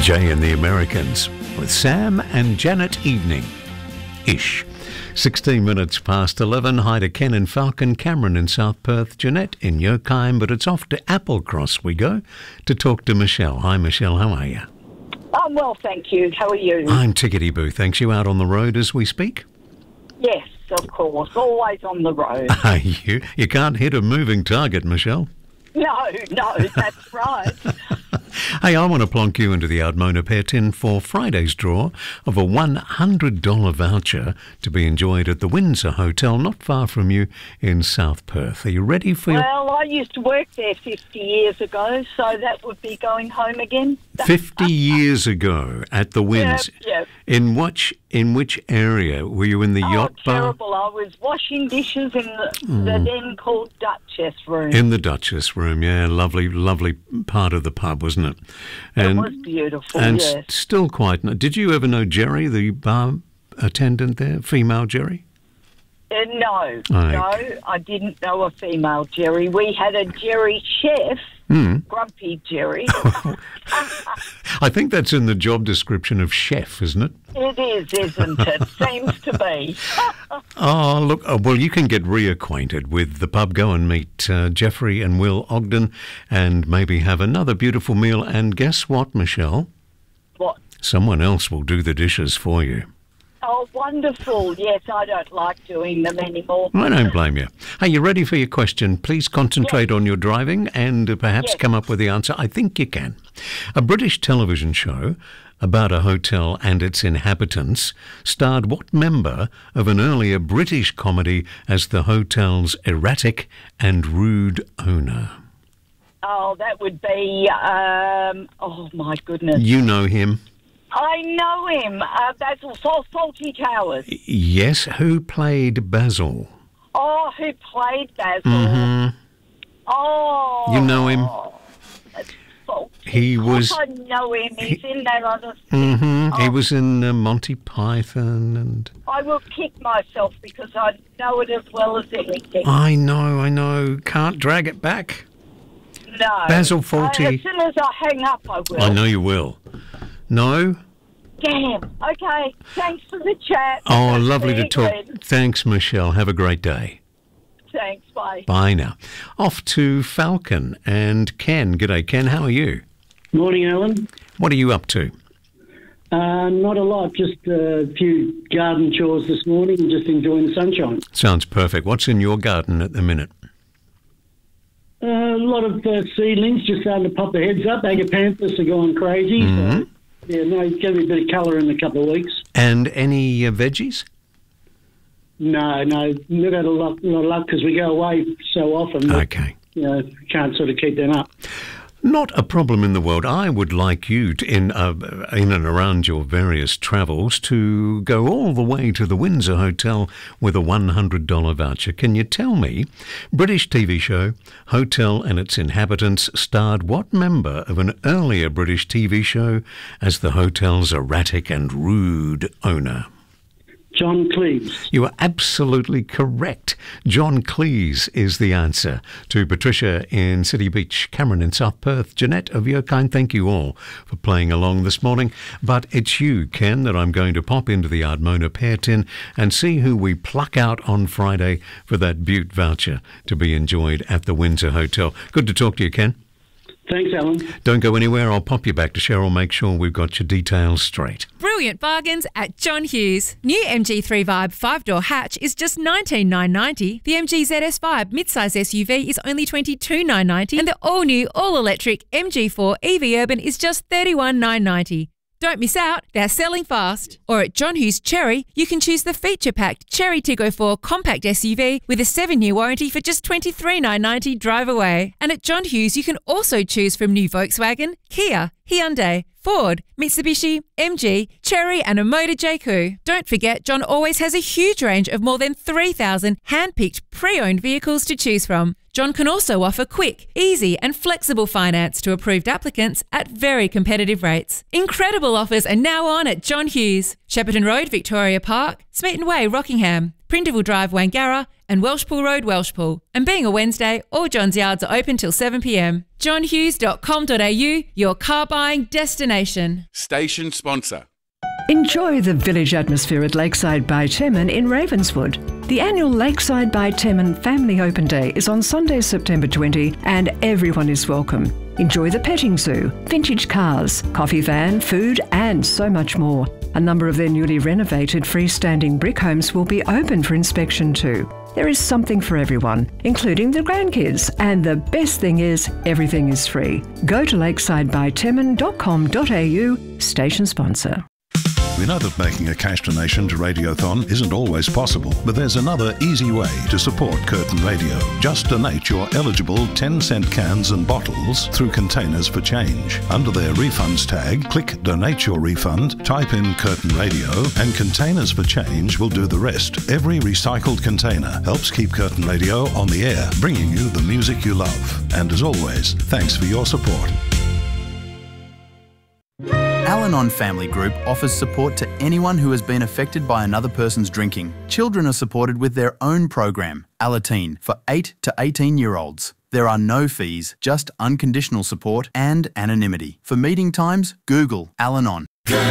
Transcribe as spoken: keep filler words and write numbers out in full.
Jay and the Americans with Sam and Janet Evening. Ish. sixteen minutes past eleven. Hi to Ken in Falcon, Cameron in South Perth, Jeanette in Yerkine, but it's off to Applecross we go to talk to Michelle. Hi Michelle, how are you? I'm well, thank you. How are you? I'm tickety-boo, thanks. You out on the road as we speak? Yes, of course. Always on the road. Are you? You can't hit a moving target, Michelle. No, no, that's right. Hey, I want to plonk you into the Ardmona Pear Tin for Friday's draw of a one hundred dollars voucher to be enjoyed at the Windsor Hotel, not far from you in South Perth. Are you ready for your... Well, I used to work there fifty years ago, so that would be going home again. fifty years ago at the Windsor. Yep, yep. In which, in which area? Were you in the Oh, yacht bar? terrible. I was washing dishes in the, Mm. the then called Duchess room. In the Duchess room, yeah. Lovely, lovely part of the pub, wasn't it? And, it was beautiful, And yes. s- still quite... n- Did you ever know Jerry, the bar attendant there? Female Jerry? Uh, no, Oh, no, okay. I didn't know a female Jerry. We had a Jerry chef, Mm. Grumpy Jerry. I think that's in the job description of chef, isn't it? It is, isn't it? Seems to be. Oh, look, oh, well, you can get reacquainted with the pub. Go and meet uh, Jeffrey and Will Ogden and maybe have another beautiful meal. And guess what, Michelle? What? Someone else will do the dishes for you. Oh, wonderful. Yes, I don't like doing them anymore. I don't blame you. Are you ready for your question? Please concentrate on your driving and uh, perhaps Yes. come up with the answer. I think you can. A British television show about a hotel and its inhabitants starred what member of an earlier British comedy as the hotel's erratic and rude owner? Oh, that would be, um, oh, my goodness. You know him. I know him. Uh, Basil Sal- Salty Towers. Yes, who played Basil? Oh, who played Basil? Mhm. Oh. You know him? That's Salty. He Of course was- I know him. He's in that other... hmm He Oh. was in uh, Monty Python and... I will kick myself because I know it as well as anything. I know, I know. Can't drag it back. No. Basil Fawlty. Uh, as soon as I hang up, I will. I know you will. No? Damn. Okay. Thanks for the chat. Oh, That's lovely to very talk. good. Thanks, Michelle. Have a great day. Thanks. Bye. Bye now. Off to Falcon and Ken. G'day, Ken. How are you? Morning, Alan. What are you up to? Uh, not a lot, just a few garden chores this morning and just enjoying the sunshine. Sounds perfect. What's in your garden at the minute? Uh, a lot of uh, seedlings just starting to pop their heads up. Agapanthus are going crazy. So, yeah, no, it's going to be a bit of colour in a couple of weeks. And any uh, veggies? No, no, we've had a lot, lot of luck because we go away so often that, Okay. you know, can't sort of keep them up. Not a problem in the world. I would like you to, in uh, in and around your various travels to go all the way to the Windsor Hotel with a one hundred dollars voucher. Can you tell me, British T V show, Hotel and its inhabitants starred what member of an earlier British T V show as the hotel's erratic and rude owner? John Cleese. You are absolutely correct. John Cleese is the answer. To Patricia in City Beach, Cameron in South Perth, Jeanette of Yerkine, thank you all for playing along this morning. But it's you, Ken, that I'm going to pop into the Ardmona Pear Tin and see who we pluck out on Friday for that Butte voucher to be enjoyed at the Windsor Hotel. Good to talk to you, Ken. Thanks, Alan. Don't go anywhere. I'll pop you back to Cheryl. Make sure we've got your details straight. Brilliant bargains at John Hughes. New M G three Vibe five-door hatch is just nineteen thousand nine hundred ninety dollars. The M G Z S Vibe midsize S U V is only twenty-two thousand nine hundred ninety dollars. And the all-new, all-electric M G four E V Urban is just thirty-one thousand nine hundred ninety dollars. Don't miss out, they're selling fast. Or at John Hughes Cherry, you can choose the feature-packed Cherry Tiggo four compact S U V with a seven-year warranty for just twenty-three thousand nine hundred ninety dollars drive away. And at John Hughes, you can also choose from new Volkswagen, Kia, Hyundai, Ford, Mitsubishi, M G, Chery and a Motor J Q. Don't forget, John always has a huge range of more than three thousand hand-picked pre-owned vehicles to choose from. John can also offer quick, easy and flexible finance to approved applicants at very competitive rates. Incredible offers are now on at John Hughes. Shepparton Road, Victoria Park, Smeaton Way, Rockingham, Prindiville Drive, Wangara and Welshpool Road, Welshpool. And being a Wednesday, all John's Yards are open till seven p m. john hughes dot com dot a u, your car buying destination. Station sponsor. Enjoy the village atmosphere at Lakeside by Temin in Ravenswood. The annual Lakeside by Temin Family Open Day is on Sunday, September twentieth, and everyone is welcome. Enjoy the petting zoo, vintage cars, coffee van, food, and so much more. A number of their newly renovated freestanding brick homes will be open for inspection too. There is something for everyone, including the grandkids, and the best thing is, everything is free. Go to lakeside by temin dot com dot a u, station sponsor. We know that making a cash donation to Radiothon isn't always possible, but there's another easy way to support Curtin Radio. Just donate your eligible ten cent cans and bottles through Containers for Change. Under their refunds tag, click Donate Your Refund, type in Curtin Radio, and Containers for Change will do the rest. Every recycled container helps keep Curtin Radio on the air, bringing you the music you love. And as always, thanks for your support. Al-Anon Family Group offers support to anyone who has been affected by another person's drinking. Children are supported with their own program, Alateen, for eight to eighteen year olds. There are no fees, just unconditional support and anonymity. For meeting times, Google Al-Anon.